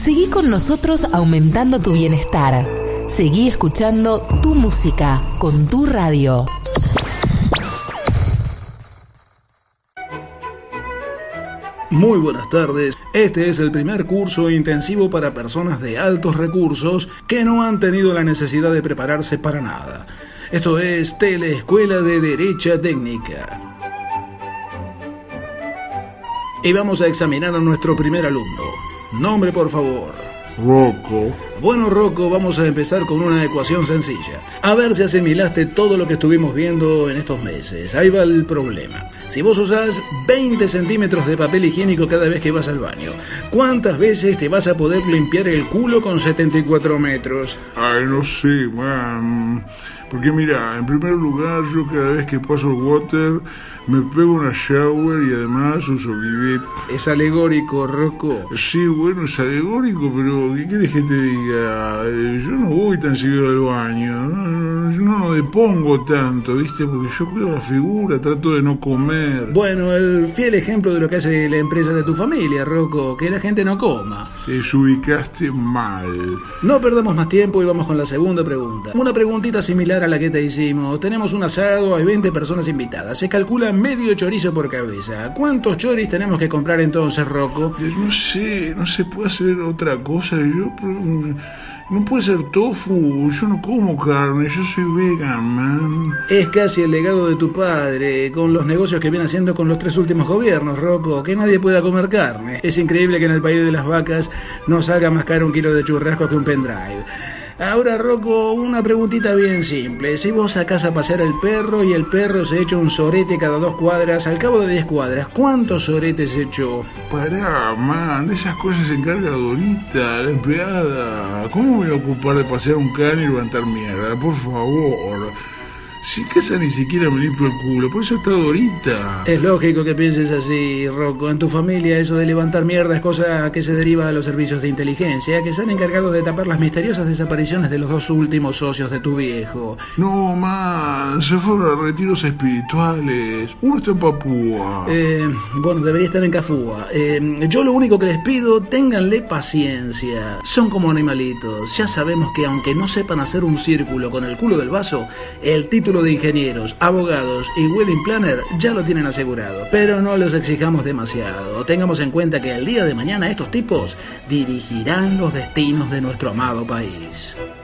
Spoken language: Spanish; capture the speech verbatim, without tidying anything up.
Seguí con nosotros aumentando tu bienestar. Seguí escuchando tu música con tu radio. Muy buenas tardes. Este es el primer curso intensivo para personas de altos recursos que no han tenido la necesidad de prepararse para nada. Esto es Teleescuela de Derecha Técnica. Y vamos a examinar a nuestro primer alumno. Nombre, por favor. Rocco. Bueno, Rocco, vamos a empezar con una ecuación sencilla. A ver si asimilaste todo lo que estuvimos viendo en estos meses. Ahí va el problema. Si vos usás veinte centímetros de papel higiénico cada vez que vas al baño, ¿cuántas veces te vas a poder limpiar el culo con setenta y cuatro metros? Ay, no sé, man. Porque mira, en primer lugar, yo cada vez que paso el water me pego una shower y además uso bidet. Es alegórico, Rocco. Sí, bueno, es alegórico, pero ¿qué quieres que te diga? Eh, yo no voy tan seguido al baño, no, yo no lo depongo tanto, ¿viste? Porque yo cuido la figura, trato de no comer. Bueno, el fiel ejemplo de lo que hace la empresa de tu familia, Rocco, que la gente no coma. Te desubicaste mal. No perdamos más tiempo y vamos con la segunda pregunta. Una preguntita similar a la que te hicimos. Tenemos un asado, hay veinte personas invitadas. Se calcula medio chorizo por cabeza. ¿Cuántos choris tenemos que comprar entonces, Rocco? No sé, no se puede hacer otra cosa. Yo no puede ser tofu. Yo no como carne. Yo soy vegan, man. Es casi el legado de tu padre, con los negocios que viene haciendo con los tres últimos gobiernos, Rocco. Que nadie pueda comer carne. Es increíble que en el país de las vacas no salga más caro un kilo de churrasco que un pendrive. Ahora, Rocco, una preguntita bien simple. Si vos sacás a pasear al perro y el perro se echa un sorete cada dos cuadras, al cabo de diez cuadras, ¿cuántos soretes se echó? Pará, man, de esas cosas se encarga Dorita, la empleada. ¿Cómo me voy a ocupar de pasear un can y levantar mierda? Por favor. Si en casa ni siquiera me limpio el culo, por eso está Dorita. Es lógico que pienses así, Rocco. En tu familia eso de levantar mierda es cosa que se deriva a los servicios de inteligencia, que se han encargado de tapar las misteriosas desapariciones de los dos últimos socios de tu viejo. No, man, se fueron a retiros espirituales. Uno está en Papúa. Eh, bueno, debería estar en Cafúa. Eh, yo lo único que les pido, ténganle paciencia. Son como animalitos. Ya sabemos que aunque no sepan hacer un círculo con el culo del vaso, el título de ingenieros, abogados y wedding planner ya lo tienen asegurado, pero no los exijamos demasiado. Tengamos en cuenta que el día de mañana estos tipos dirigirán los destinos de nuestro amado país.